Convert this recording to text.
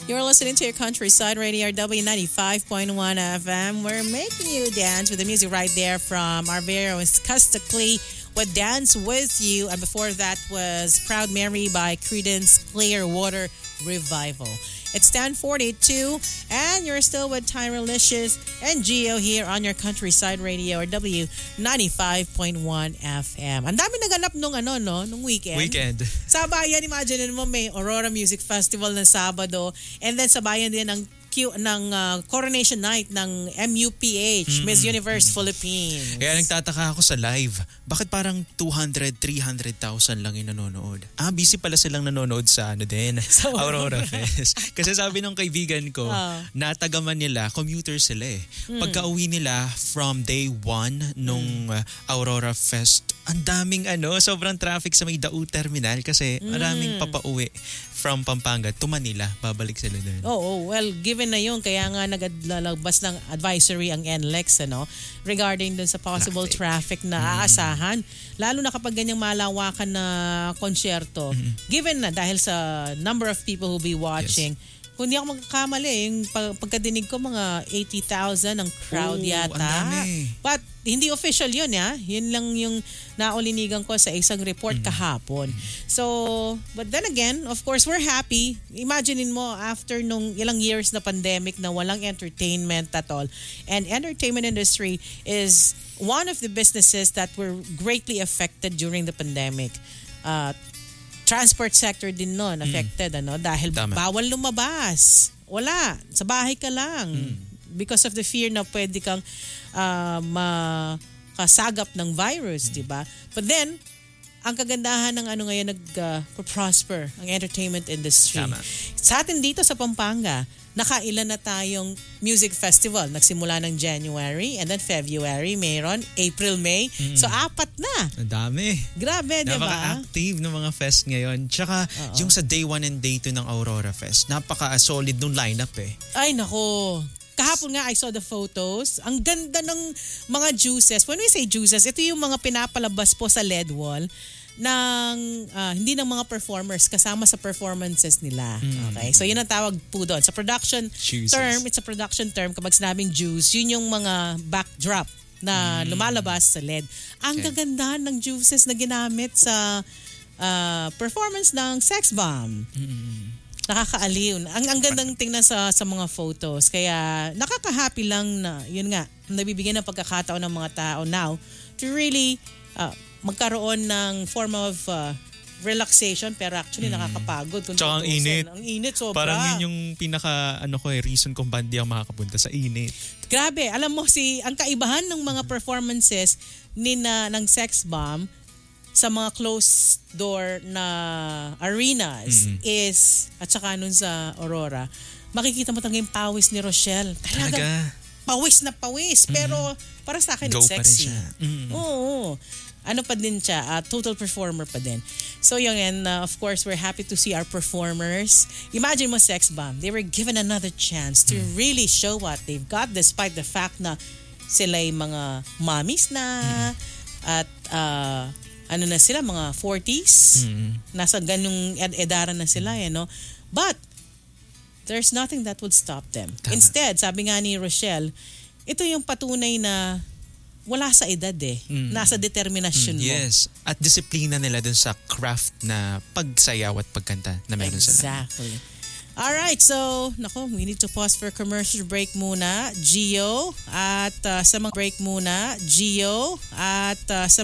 You're listening to your Countryside Radio, W95.1 FM. We're making you dance with the music right there from our very own Custically with Dance With You. And before that was Proud Mary by Creedence Clearwater Revival. It's 10:42 and you're still with Tyralicious and Gio here on your Countryside Radio or W95.1 FM. Ang dami naganap nung weekend. Sa bayan, imagine mo may Aurora Music Festival ng Sabado and then sa bayan din ng Coronation Night ng MUPH, Miss Universe Philippines. Kaya nagtataka ako sa live. Bakit parang 200, 300,000 lang yung nanonood? Busy pala silang nanonood sa Aurora Fest. Kasi sabi ng kaibigan ko, natagaman nila, commuter sila eh. Pagka uwi nila from day 1 nung Aurora Fest, ang daming sobrang traffic sa may Dau Terminal kasi maraming papauwi from Pampanga to Manila. Babalik sila doon. Well, given na yun, kaya nga naglalabas ng advisory ang NLEX regarding dun sa possible traffic na aasahan. Lalo na kapag ganyang malawakan na konsyerto. Given na dahil sa number of people who be watching, kung di ako magkakamali, yung pagkadinig ko mga 80,000 ang crowd yata. Ang dami. But hindi official yun, Yun lang yung naulinigan ko sa isang report kahapon. So, but then again, of course, we're happy. Imaginein mo, after nung ilang years na pandemic na walang entertainment at all. And entertainment industry is one of the businesses that were greatly affected during the pandemic. Transport sector din nun affected dahil bawal lumabas. Wala, sa bahay ka lang. Because of the fear na pwede kang makasagap ng virus, di ba? But then, ang kagandahan ng ngayon nag-prosper ang entertainment industry. Tama. Sa atin dito sa Pampanga, nakailan na tayong music festival. Nagsimula ng January and then February, mayroon, April, May. So, 4 na. Ang dami. Grabe, di ba? Napaka-active ng mga fest ngayon. Tsaka yung sa day 1 and day 2 ng Aurora Fest, napaka-solid nung lineup eh. Ay, nako. Kahapon nga, I saw the photos. Ang ganda ng mga juices. When we say juices, ito yung mga pinapalabas po sa LED wall ng hindi ng mga performers kasama sa performances nila. Okay? So yun ang tawag po doon. Sa production term, it's a production term. Kapag sinabing juice, yun yung mga backdrop na lumalabas sa LED. Ang gagandahan ng juices na ginamit sa performance ng Sex Bomb. Nakakaaliw. Ang gandang tingnan sa mga photos. Kaya nakaka-happy lang na yun nga, nabibigyan ng pagkakataon ng mga tao now to really magkaroon ng form of relaxation pero actually nakakapagod. Tsaka ang init. Ang init sobra. Parang yun yung pinaka reason kung ba't di ako makakapunta sa init. Grabe. Alam mo ang kaibahan ng mga performances ng Sex Bomb sa mga closed door na arenas is, at saka nun sa Aurora, makikita mo talaga yung pawis ni Rochelle. Talaga. Pawis na pawis. Pero para sa akin, it's sexy. Oo. Ano pa din siya, total performer pa din. So yun, and of course, we're happy to see our performers. Imagine mo Sex Bomb, they were given another chance to really show what they've got despite the fact na sila'y mga mommies na at na sila, mga 40s. Nasa ganung edaran na sila, But, there's nothing that would stop them. Tama. Instead, sabi nga ni Rochelle, ito yung patunay na wala sa edad Nasa determinasyon mo. Yes. At disiplina nila dun sa craft na pagsayaw at pagkanta na meron sila. Exactly. Alright, so, we need to pause for commercial break muna, Gio. At sa mga break muna, Gio. At sa